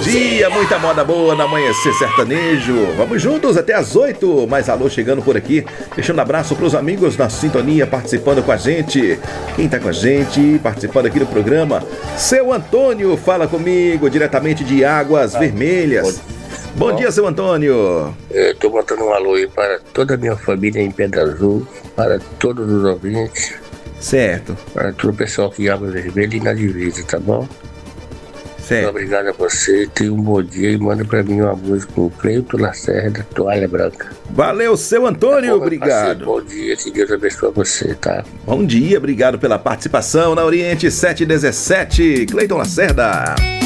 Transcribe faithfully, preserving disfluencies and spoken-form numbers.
dia, muita moda boa no Amanhecer Sertanejo. Vamos juntos até as oito. Mais alô chegando por aqui, deixando um abraço pros amigos na sintonia, participando com a gente. Quem tá com a gente, participando aqui do programa, seu Antônio fala comigo, diretamente de Águas Vermelhas. Bom, Bom dia, seu Antônio. Eu tô botando um alô aí para toda a minha família em Pedra Azul, para todos os ouvintes. Certo. Para todo o pessoal que Águas Vermelhas e na divisa, tá bom? Certo. Muito obrigado a você, tenha um bom dia e manda pra mim uma música com o Cleito Lacerda, Toalha Branca. Valeu, seu Antônio, tá bom, obrigado. Bom dia, que Deus abençoe você, tá? Bom dia, obrigado pela participação na Oriente sete dezessete, Cleiton Lacerda.